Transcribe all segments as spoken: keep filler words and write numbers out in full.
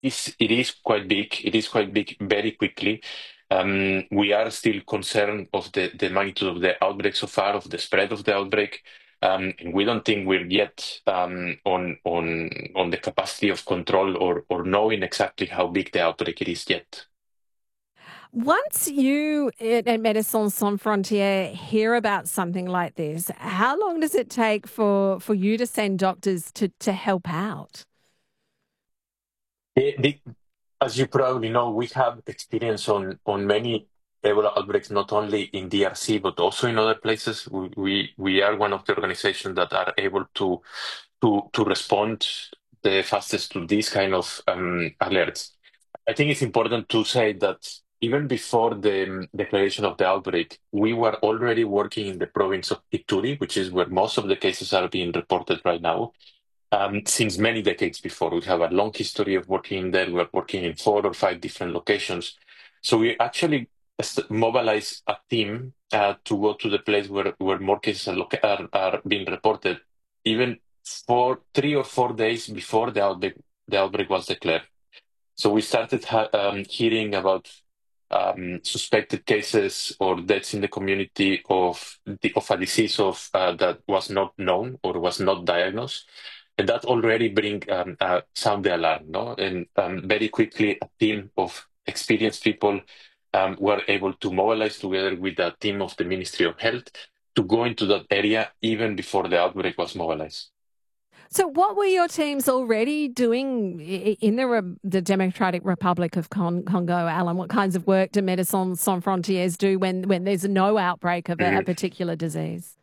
is it is quite big. It is quite big very quickly. Um, we are still concerned of the, the magnitude of the outbreak so far, of the spread of the outbreak. Um, and we don't think we're yet um, on on on the capacity of control or or knowing exactly how big the outbreak it is yet. Once you at at Médecins Sans Frontières hear about something like this, how long does it take for, for you to send doctors to, to help out? Eh, the- as you probably know, we have experience on on many Ebola outbreaks, not only in D R C but also in other places. We we, we are one of the organizations that are able to to to respond the fastest to these kind of um, alerts. I think it's important to say that even before the um, declaration of the outbreak, we were already working in the province of Ituri, which is where most of the cases are being reported right now. Um, since many decades before, we have a long history of working there. We're working in four or five different locations. So we actually est- mobilize a team uh, to go to the place where, where more cases are, loca- are, are being reported, even for three or four days before the outbreak, the outbreak was declared. So we started ha- um, hearing about um, suspected cases or deaths in the community of the, of a disease of uh, that was not known or was not diagnosed, and that already bring um, uh, sound the alarm. No, and um, very quickly a team of experienced people um, were able to mobilize together with a team of the Ministry of Health to go into that area even before the outbreak was mobilized. So, what were your teams already doing i- in the Re- the Democratic Republic of Con- Congo, Alan? What kinds of work do Médecins Sans Frontières do when, when there's no outbreak of a, a particular disease?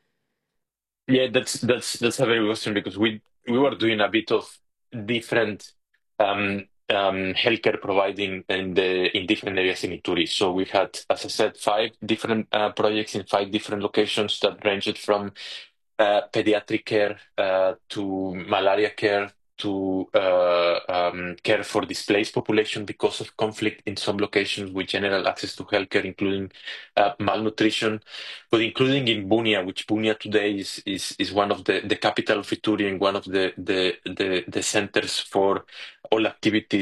Yeah, that's that's that's a very good question because we we were doing a bit of different um, um, healthcare providing in the in different areas in Ituri. So we had, as I said, five different uh, projects in five different locations that ranged from uh, pediatric care uh, to malaria care to uh, um, care for displaced population because of conflict in some locations with general access to healthcare, including uh, malnutrition, but including in Bunia, which Bunia today is is, is one of the, the capital of Ituri and one of the, the, the, the centers for all activities